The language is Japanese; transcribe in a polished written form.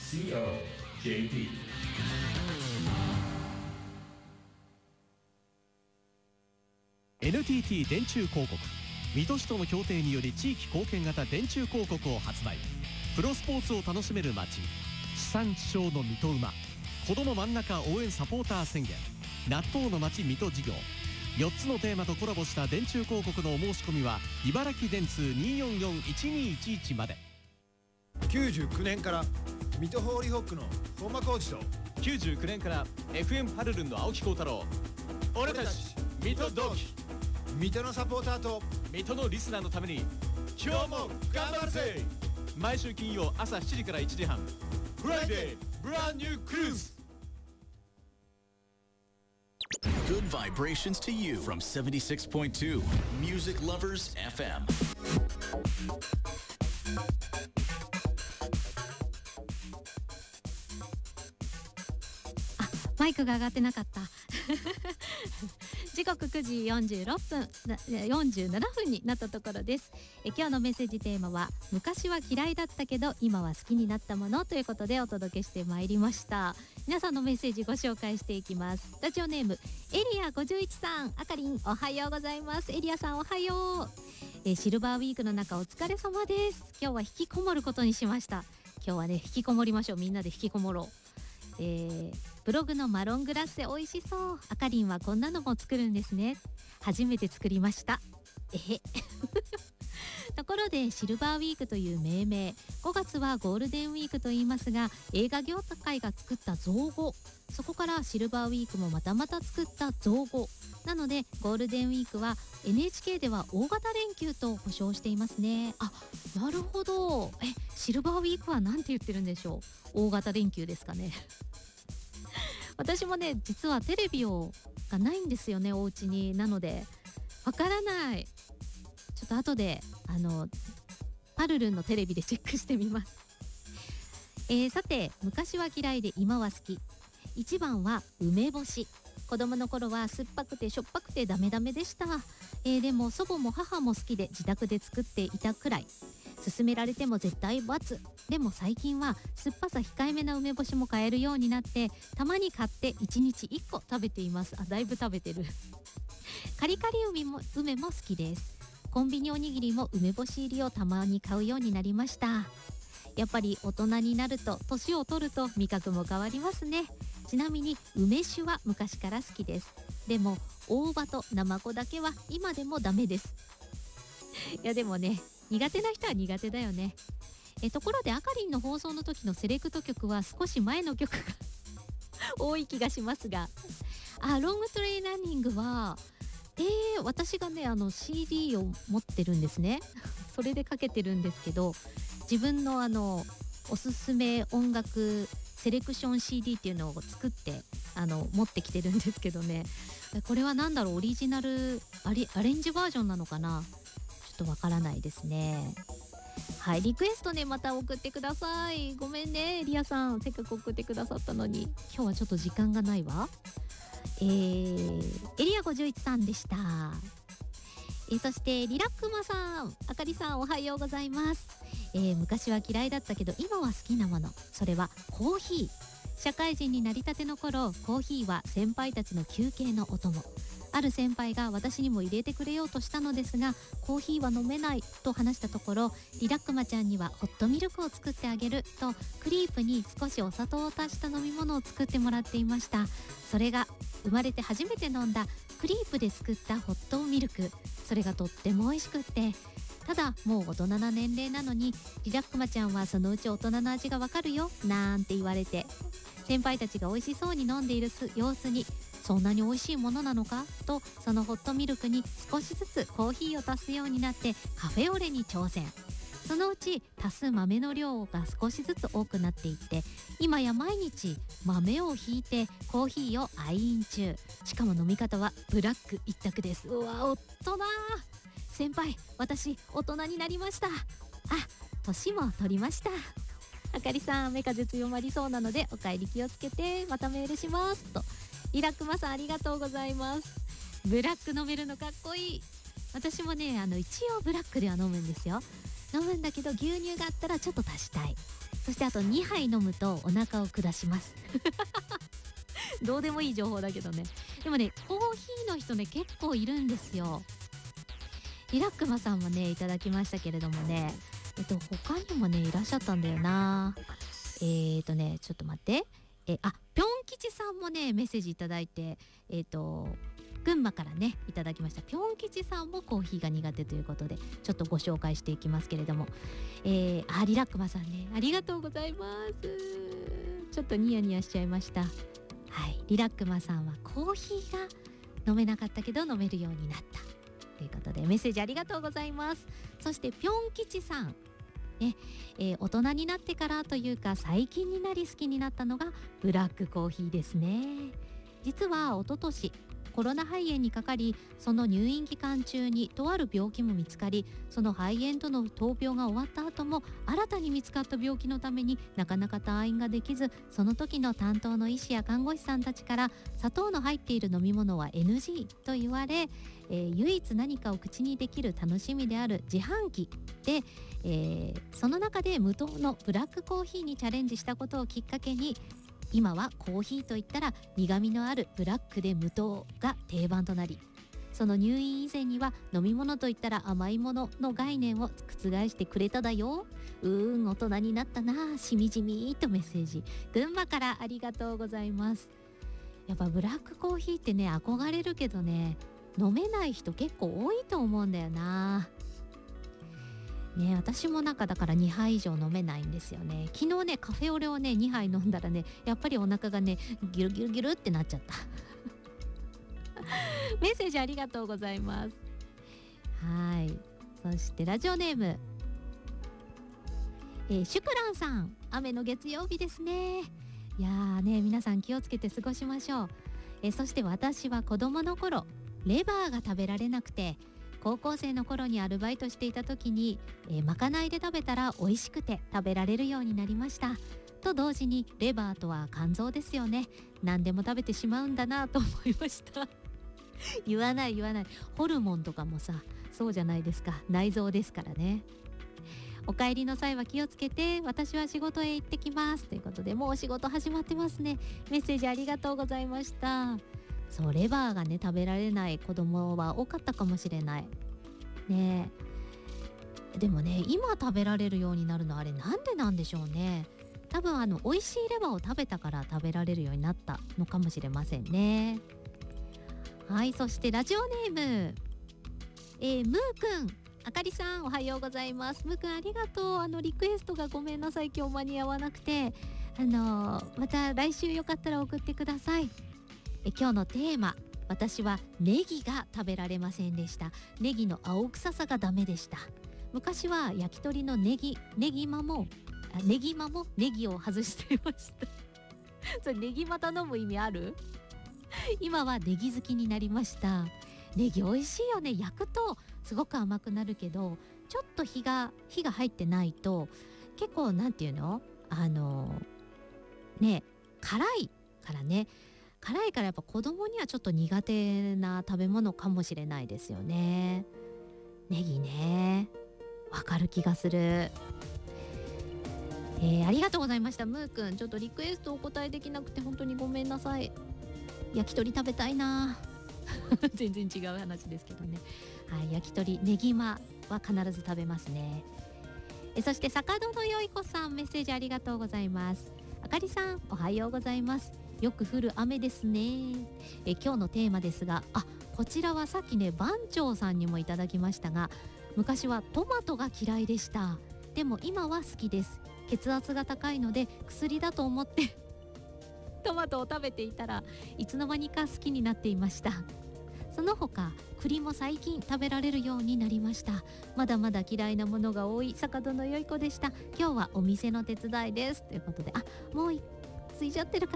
COJP。 NTT 電柱広告、水戸市との協定により地域貢献型電柱広告を発売。プロスポーツを楽しめる街、地産地消の水戸馬、子ども真ん中応援サポーター宣言、納豆の街水戸事業、4つのテーマとコラボした電柱広告のお申し込みは茨城電通 244-1211 まで。 99年から水戸ホーリーホックの本間コーチと 99年から FM パルルンの青木幸太郎、俺たち水戸同期、 水戸のサポーターと水戸のリスナーのために今日も頑張るぜ。毎週金曜朝7時から1時半、フライデーブランニュークルーズ。 Good vibrations to you from 76.2 Music Lovers FM。 マイクが上がってなかった時刻9時47分になったところです。今日のメッセージテーマは昔は嫌いだったけど今は好きになったものということでお届けしてまいりました。皆さんのメッセージご紹介していきます。ラジオネームエリア51さん、あかりんおはようございます。エリアさんおはよう。シルバーウィークの中お疲れ様です。今日は引きこもることにしました。今日はね引きこもりましょう。みんなで引きこもろう。ブログのマロングラッセ美味しそう。あかりんはこんなのも作るんですね。初めて作りました。ところでシルバーウィークという命名、5月はゴールデンウィークと言いますが、映画業界が作った造語、そこからシルバーウィークもまたまた作った造語なので、ゴールデンウィークは NHK では大型連休と呼称していますね。あ、なるほど。シルバーウィークは何て言ってるんでしょう。大型連休ですかね。私もね実はテレビがないんですよね、お家に。なのでわからない。ちょっと後でパルルンのテレビでチェックしてみます。さて、昔は嫌いで今は好き。1番は梅干し。子供の頃は酸っぱくてしょっぱくてダメダメでした。でも祖母も母も好きで自宅で作っていたくらい。勧められても絶対×。でも最近は酸っぱさ控えめな梅干しも買えるようになって、たまに買って1日1個食べています。あ、だいぶ食べてる。カリカリ梅も好きです。コンビニおにぎりも梅干し入りをたまに買うようになりました。やっぱり大人になると、年を取ると味覚も変わりますね。ちなみに梅酒は昔から好きです。でも大葉とナマコだけは今でもダメです。いやでもね、苦手な人は苦手だよね。ところであかりんの放送の時のセレクト曲は少し前の曲が多い気がしますが、ロングトレーランニングは私がねCD を持ってるんですね。それでかけてるんですけど、自分のおすすめ音楽セレクション CD っていうのを作って持ってきてるんですけどね、これはなんだろう、オリジナルアレンジバージョンなのかな、ちょっとわからないですね。はい、リクエストねまた送ってください。ごめんねエリアさん、せっかく送ってくださったのに今日はちょっと時間がないわ。エリア51さんでした。そしてリラックマさん、あかりさんおはようございます。昔は嫌いだったけど今は好きなもの、それはコーヒー。社会人になりたての頃、コーヒーは先輩たちの休憩のお供。ある先輩が私にも入れてくれようとしたのですが、コーヒーは飲めないと話したところ、リラックマちゃんにはホットミルクを作ってあげると、クリープに少しお砂糖を足した飲み物を作ってもらっていました。それが生まれて初めて飲んだクリープで作ったホットミルク。それがとっても美味しくって、ただもう大人な年齢なのに、リラックマちゃんはそのうち大人の味がわかるよなんて言われて、先輩たちが美味しそうに飲んでいる様子に、そんなに美味しいものなのかと、そのホットミルクに少しずつコーヒーを足すようになってカフェオレに挑戦。そのうち足す豆の量が少しずつ多くなっていって、今や毎日豆をひいてコーヒーを愛飲中。しかも飲み方はブラック一択です。うわ、大人。先輩、私大人になりました。年も取りました。あかりさん、雨風強まりそうなのでお帰り気をつけて、またメールしますと。リラックマさんありがとうございます。ブラック飲めるのかっこいい。私もね一応ブラックでは飲むんですよ。飲むんだけど牛乳があったらちょっと足したい。 そしてあと2杯飲むとお腹を下しますどうでもいい情報だけどね。でもね、コーヒーの人ね結構いるんですよ。リラックマさんもねいただきましたけれどもね、他にもねいらっしゃったんだよな。ちょっと待って、ぴょん吉さんもねメッセージいただいて、群馬からねいただきました。ぴょん吉さんもコーヒーが苦手ということでちょっとご紹介していきますけれども、リラックマさんねありがとうございます。ちょっとニヤニヤしちゃいました。はい、リラックマさんはコーヒーが飲めなかったけど飲めるようになったということでメッセージありがとうございます。そしてぴょん吉さんね、大人になってからというか最近になり好きになったのがブラックコーヒーですね。実は一昨年コロナ肺炎にかかり、その入院期間中にとある病気も見つかり、その肺炎との闘病が終わった後も新たに見つかった病気のためになかなか退院ができず、その時の担当の医師や看護師さんたちから砂糖の入っている飲み物は NG と言われ、唯一何かを口にできる楽しみである自販機で、その中で無糖のブラックコーヒーにチャレンジしたことをきっかけに、今はコーヒーといったら苦味のあるブラックで無糖が定番となり、その入院以前には飲み物といったら甘いものの概念を覆してくれただよ。大人になったな、しみじみとメッセージ、群馬からありがとうございます。やっぱブラックコーヒーってね憧れるけどね、飲めない人結構多いと思うんだよな。ね、私もだから2杯以上飲めないんですよね。昨日ねカフェオレをね2杯飲んだらねやっぱりお腹がねギュルギュルギュルってなっちゃったメッセージありがとうございます。はい、そしてラジオネーム、シュクランさん、雨の月曜日ですね。いやーね、皆さん気をつけて過ごしましょう。そして私は子供の頃レバーが食べられなくて、高校生の頃にアルバイトしていた時に、まかないで食べたら美味しくて食べられるようになりました。と同時にレバーとは肝臓ですよね。何でも食べてしまうんだなと思いました言わない、ホルモンとかもさそうじゃないですか、内臓ですからね。お帰りの際は気をつけて、私は仕事へ行ってきますということで、もうお仕事始まってますね。メッセージありがとうございました。そう、レバーがね食べられない子供は多かったかもしれないね。でもね今食べられるようになるのはあれなんでなんでしょうね。多分美味しいレバーを食べたから食べられるようになったのかもしれませんね。はい、そしてラジオネーム、ムーくん、あかりさんおはようございます。ムーくんありがとう。リクエストがごめんなさい、今日間に合わなくて、また来週よかったら送ってください。今日のテーマ、私はネギが食べられませんでした。ネギの青臭さがダメでした。昔は焼き鳥のネギマもネギを外していましたそれネギまた飲む意味ある今はネギ好きになりました。ネギ美味しいよね。焼くとすごく甘くなるけど、ちょっと火が入ってないと結構なんていうのね、辛いからやっぱ子供にはちょっと苦手な食べ物かもしれないですよね。ネギね、わかる気がする。ありがとうございました。ムーくん、ちょっとリクエストお答えできなくて本当にごめんなさい。焼き鳥食べたいな全然違う話ですけどね。はい、焼き鳥ネギマは必ず食べますね。そして坂戸のよい子さん、メッセージありがとうございます。あかりさんおはようございます。よく降る雨ですね。今日のテーマですが、こちらはさっきね番長さんにもいただきましたが、昔はトマトが嫌いでした。でも今は好きです。血圧が高いので薬だと思ってトマトを食べていたらいつの間にか好きになっていました。その他栗も最近食べられるようになりました。まだまだ嫌いなものが多い坂戸のよい子でした。今日はお店の手伝いですということで、もうついちゃってるか